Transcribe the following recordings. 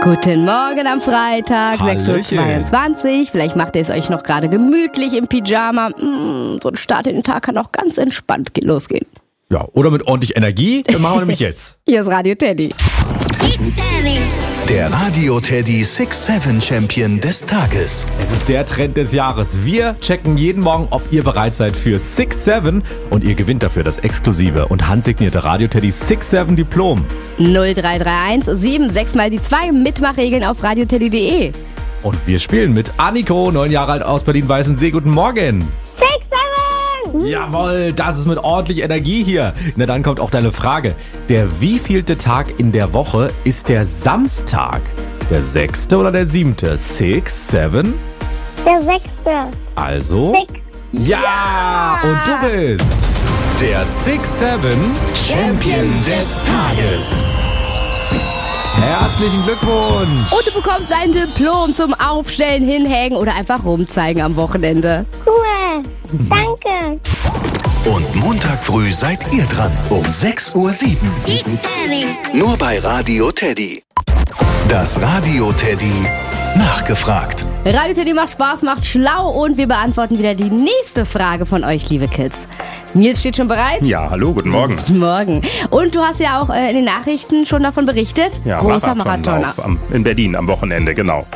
Guten Morgen am Freitag, 6:22 Uhr. Vielleicht macht ihr es euch noch gerade gemütlich im Pyjama. So ein Start in den Tag kann auch ganz entspannt losgehen. Ja, oder mit ordentlich Energie. Dann machen wir nämlich jetzt. Hier ist Radio Teddy. Der Radio Teddy 6-7 Champion des Tages. Es ist der Trend des Jahres. Wir checken jeden Morgen, ob ihr bereit seid für 6-7 und ihr gewinnt dafür das exklusive und handsignierte Radio Teddy 6-7 Diplom. 0331 76 mal die 2 Mitmachregeln auf radioteddy.de. Und wir spielen mit Anniko, 9 Jahre alt aus Berlin-Weißensee. Guten Morgen. 6-7! Jawohl, das ist mit ordentlich Energie hier. Na, dann kommt auch deine Frage. Der wievielte Tag in der Woche ist der Samstag? Der 6. oder der 7.? 6-7? Der 6. Also? 6. Ja! Und du bist der 6-7 Champion des Tages. Herzlichen Glückwunsch! Und du bekommst dein Diplom zum Aufstellen, Hinhängen oder einfach rumzeigen am Wochenende. Cool. Danke. Und Montag früh seid ihr dran um 6:07 Uhr. 6-7. Nur bei Radio Teddy. Das Radio Teddy nachgefragt. Radio Teddy macht Spaß, macht schlau und wir beantworten wieder die nächste Frage von euch, liebe Kids. Nils steht schon bereit? Ja, hallo, guten Morgen. Guten Morgen. Und du hast ja auch in den Nachrichten schon davon berichtet. Ja, Großer Marathon. In Berlin am Wochenende, genau.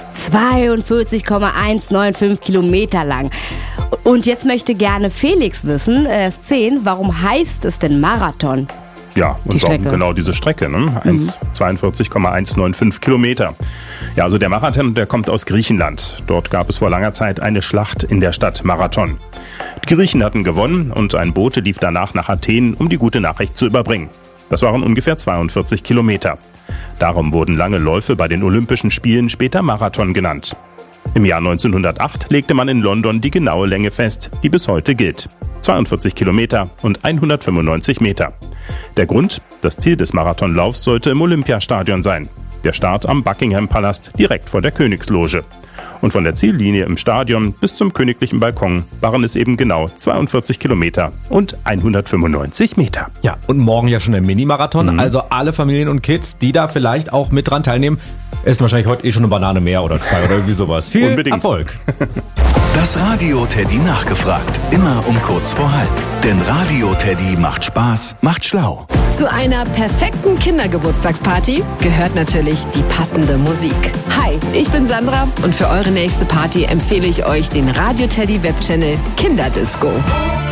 42,195 Kilometer lang. Und jetzt möchte gerne Felix wissen, er ist 10, warum heißt es denn Marathon? Ja, und Die Strecke. warum genau diese Strecke, ne? 42,195 Kilometer. Ja, also der Marathon, der kommt aus Griechenland. Dort gab es vor langer Zeit eine Schlacht in der Stadt Marathon. Die Griechen hatten gewonnen und ein Bote lief danach nach Athen, um die gute Nachricht zu überbringen. Das waren ungefähr 42 Kilometer. Darum wurden lange Läufe bei den Olympischen Spielen später Marathon genannt. Im Jahr 1908 legte man in London die genaue Länge fest, die bis heute gilt. 42 Kilometer und 195 Meter. Der Grund? Das Ziel des Marathonlaufs sollte im Olympiastadion sein. Der Start am Buckingham Palast direkt vor der Königsloge. Und von der Ziellinie im Stadion bis zum königlichen Balkon waren es eben genau 42 Kilometer und 195 Meter. Ja, und morgen ja schon der Mini-Marathon. Also alle Familien und Kids, die da vielleicht auch mit dran teilnehmen, essen wahrscheinlich heute schon eine Banane mehr oder 2 oder irgendwie sowas. Viel Unbedingt. Erfolg. Das Radio Teddy nachgefragt. Immer um kurz vor halb. Denn Radio Teddy macht Spaß, macht schlau. Zu einer perfekten Kindergeburtstagsparty gehört natürlich die passende Musik. Hi, ich bin Sandra und für eure nächste Party empfehle ich euch den Radio Teddy Webchannel Kinderdisco.